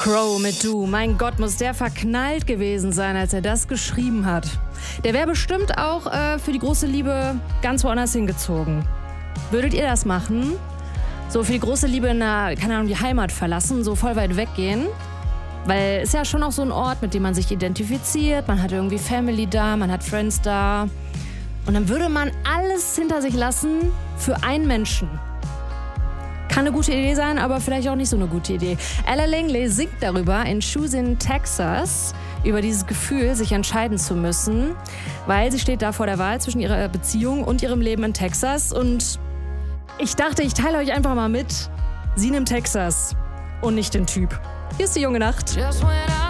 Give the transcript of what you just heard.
Crow mit Du. Mein Gott, muss der verknallt gewesen sein, als er das geschrieben hat. Der wäre bestimmt auch für die große Liebe ganz woanders hingezogen. Würdet ihr das machen? So für die große Liebe in der, keine Ahnung, die Heimat verlassen, so voll weit weggehen? Weil es ist ja schon auch so ein Ort, mit dem man sich identifiziert. Man hat irgendwie Family da, man hat Friends da. Und dann würde man alles hinter sich lassen für einen Menschen. Kann eine gute Idee sein, aber vielleicht auch nicht so eine gute Idee. Ella Langley singt darüber in Shoes in Texas, über dieses Gefühl, sich entscheiden zu müssen, weil sie steht da vor der Wahl zwischen ihrer Beziehung und ihrem Leben in Texas. Und ich dachte, ich teile euch einfach mal mit, sie nimmt Texas und nicht den Typ. Hier ist die junge Nacht.